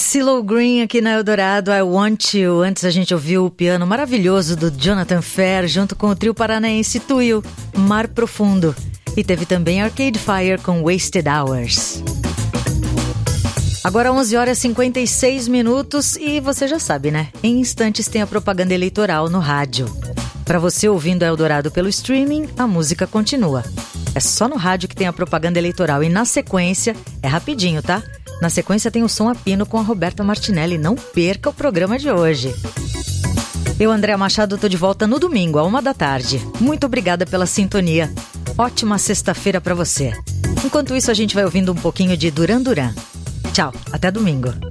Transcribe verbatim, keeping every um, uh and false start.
CeeLo Green aqui na Eldorado, I Want You. Antes a gente ouviu o piano maravilhoso do Jonathan Ferr junto com o trio paranaense Tuyo, Mar Profundo. E teve também Arcade Fire com Wasted Hours. Agora onze horas e cinquenta e seis minutos e você já sabe, né? Em instantes tem a propaganda eleitoral no rádio. Para você ouvindo Eldorado pelo streaming, a música continua. É só no rádio que tem a propaganda eleitoral e na sequência, é rapidinho, tá? Na sequência tem o Som a Pino com a Roberta Martinelli. Não perca o programa de hoje. Eu, Andréa Machado, tô de volta no domingo, à uma da tarde. Muito obrigada pela sintonia. Ótima sexta-feira pra você. Enquanto isso, a gente vai ouvindo um pouquinho de Duran Duran. Tchau, até domingo.